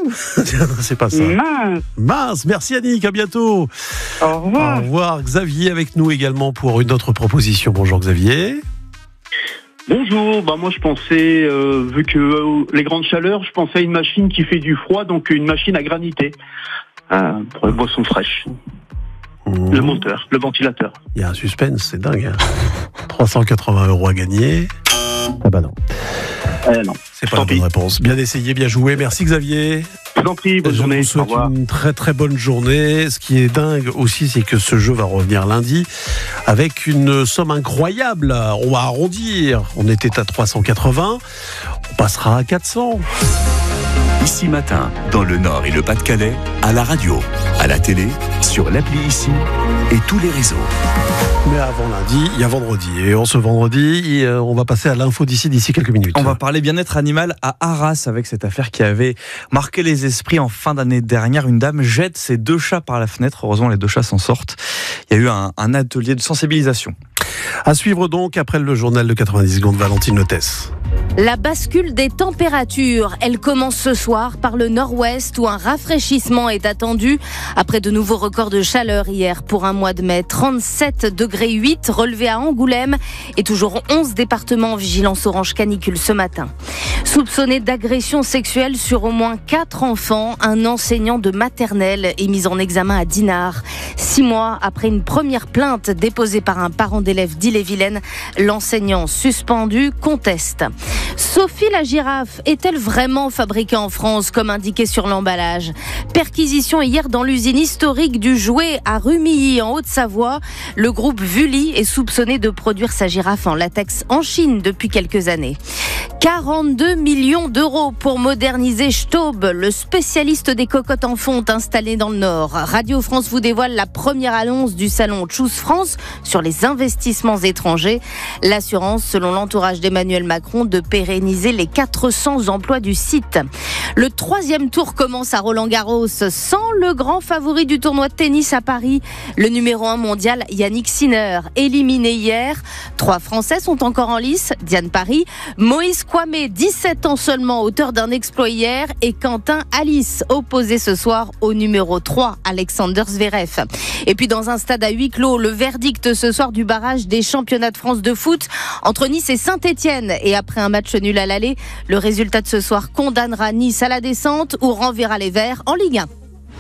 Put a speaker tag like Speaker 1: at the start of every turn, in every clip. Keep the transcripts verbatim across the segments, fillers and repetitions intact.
Speaker 1: C'est pas ça.
Speaker 2: Mince.
Speaker 1: Mince, merci Annick, à bientôt.
Speaker 2: Au revoir.
Speaker 1: Au revoir. Xavier avec nous également pour une autre proposition. Bonjour Xavier.
Speaker 2: Bonjour, bah moi je pensais, euh, vu que euh, les grandes chaleurs, je pensais à une machine qui fait du froid, donc une machine à granité, euh, pour les boissons fraîches.
Speaker 1: Mmh.
Speaker 2: Le moteur, le ventilateur.
Speaker 1: Il y a un suspense, c'est dingue. Hein. trois cent quatre-vingts euros à gagner. Ah bah non.
Speaker 2: Euh, non.
Speaker 1: C'est pas la bonne réponse. Bien essayé, bien joué. Merci Xavier.
Speaker 2: Je vous en prie, bonne
Speaker 1: Je
Speaker 2: journée.
Speaker 1: vous souhaite une très très bonne journée. Ce qui est dingue aussi, c'est que ce jeu va revenir lundi avec une somme incroyable. On va arrondir. On était à trois cent quatre-vingts. On passera à quatre cents.
Speaker 3: Ici Matin, dans le Nord et le Pas-de-Calais, à la radio, à la télé, sur l'appli Ici et tous les réseaux.
Speaker 1: Mais avant lundi, il y a vendredi. Et en ce vendredi, on va passer à l'info d'ici, d'ici quelques minutes.
Speaker 4: On va parler bien-être animal à Arras avec cette affaire qui avait marqué les esprits en fin d'année dernière. Une dame jette ses deux chats par la fenêtre. Heureusement, les deux chats s'en sortent. Il y a eu un, un atelier de sensibilisation.
Speaker 1: À suivre donc après le journal de quatre-vingt-dix secondes, Valentine Lotès.
Speaker 5: La bascule des températures, elle commence ce soir par le nord-ouest où un rafraîchissement est attendu après de nouveaux records de chaleur hier pour un mois de mai. trente-sept degrés huit relevés à Angoulême et toujours onze départements en vigilance orange canicule ce matin. Soupçonné d'agression sexuelle sur au moins quatre enfants, un enseignant de maternelle est mis en examen à Dinard. Six mois après une première plainte déposée par un parent d'élève d'Ille-et-Vilaine, l'enseignant suspendu conteste. Sophie la girafe est-elle vraiment fabriquée en France comme indiqué sur l'emballage ? Perquisition hier dans l'usine historique du jouet à Rumilly en Haute-Savoie. Le groupe Vully est soupçonné de produire sa girafe en latex en Chine depuis quelques années. quarante-deux millions d'euros pour moderniser Staub, le spécialiste des cocottes en fonte installé dans le Nord. Radio France vous dévoile la première annonce du salon Choose France sur les investissements étrangers. L'assurance, selon l'entourage d'Emmanuel Macron, de pérenniser les quatre cents emplois du site. Le troisième tour commence à Roland-Garros sans le grand favori du tournoi de tennis à Paris, le numéro un mondial Yannick Sinner, éliminé hier. Trois Français sont encore en lice, Diane Paris, Moïse Kouamé, dix-sept ans seulement, auteur d'un exploit hier, et Quentin Alice, opposé ce soir au numéro trois, Alexander Zverev. Et puis dans un stade à huis clos, le verdict ce soir du barrage des championnats de France de foot entre Nice et Saint-Étienne. Et après un match nul à l'aller, le résultat de ce soir condamnera Nice à la descente ou renverra les Verts en Ligue un.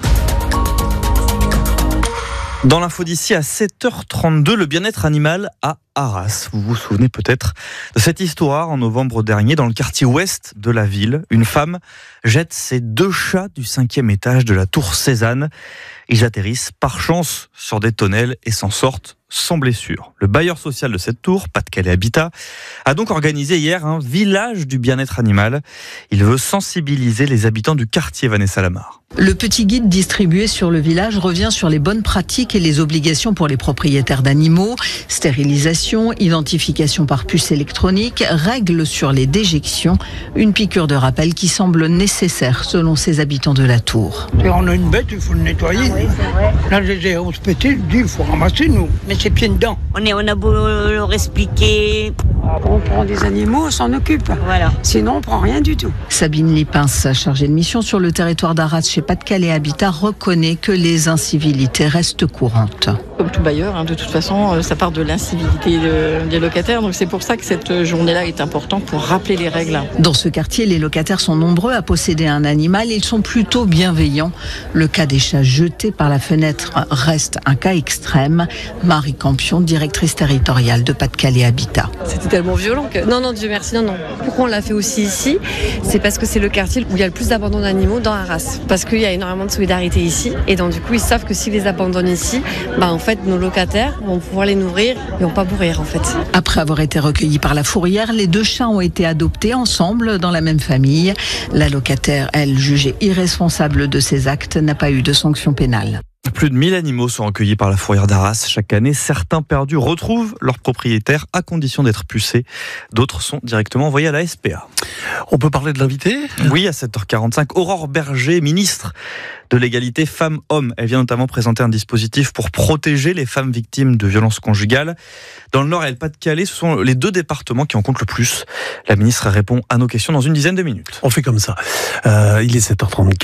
Speaker 4: Dans l'info d'ici à sept heures trente-deux, le bien-être animal à Arras. Vous vous souvenez peut-être de cette histoire en novembre dernier dans le quartier ouest de la ville. Une femme jette ses deux chats du cinquième étage de la tour Cézanne. Ils atterrissent par chance sur des tonnelles et s'en sortent sans blessure. Le bailleur social de cette tour, Pas-de-Calais Habitat, a donc organisé hier un village du bien-être animal. Il veut sensibiliser les habitants du quartier, Vanessa Lamar.
Speaker 6: Le petit guide distribué sur le village revient sur les bonnes pratiques et les obligations pour les propriétaires d'animaux. Stérilisation, identification par puce électronique, règles sur les déjections. Une piqûre de rappel qui semble nécessaire selon ces habitants de la tour.
Speaker 7: On a une bête, il faut le nettoyer. Ah oui, c'est vrai. Là, j'ai on se pétait, il dit il faut ramasser nous. Mais c'est pieds dedans.
Speaker 8: On, est, on a beau leur expliquer.
Speaker 9: On prend des animaux, on s'en occupe.
Speaker 8: Voilà.
Speaker 9: Sinon, on prend rien du tout.
Speaker 6: Sabine Lipins, chargée de mission sur le territoire d'Arras chez Pas-de-Calais Habitat, reconnaît que les incivilités restent courantes.
Speaker 10: Comme tout bailleur, hein, de toute façon, ça part de l'incivilité de, des locataires. Donc c'est pour ça que cette journée-là est importante pour rappeler les règles.
Speaker 6: Dans ce quartier, les locataires sont nombreux à posséder un animal. Ils sont plutôt bienveillants. Le cas des chats jetés par la fenêtre reste un cas extrême. Marie Campion, directrice territoriale de Pas-de-Calais Habitat.
Speaker 11: C'était tellement violent que... Non, non, Dieu merci, non, non. Pourquoi on l'a fait aussi ici ? C'est parce que c'est le quartier où il y a le plus d'abandon d'animaux dans Arras. Parce qu'il y a énormément de solidarité ici. Et donc, du coup, ils savent que s'ils les abandonnent ici, bah, en fait, nos locataires vont pouvoir les nourrir et vont pas mourir, en fait.
Speaker 6: Après avoir été recueillis par la fourrière, les deux chats ont été adoptés ensemble dans la même famille. La locataire, elle, jugée irresponsable de ces actes, n'a pas eu de sanction pénale.
Speaker 4: Plus de mille animaux sont recueillis par la fourrière d'Arras chaque année. Certains perdus retrouvent leurs propriétaires à condition d'être pucés. D'autres sont directement envoyés à la S P A.
Speaker 1: On peut parler de l'invité ?
Speaker 4: Oui, à sept heures quarante-cinq. Aurore Berger, ministre de l'égalité femmes-hommes. Elle vient notamment présenter un dispositif pour protéger les femmes victimes de violences conjugales. Dans le Nord et le Pas-de-Calais, ce sont les deux départements qui en comptent le plus. La ministre répond à nos questions dans une dizaine de minutes.
Speaker 1: On fait comme ça. Euh, il est sept heures trente-quatre.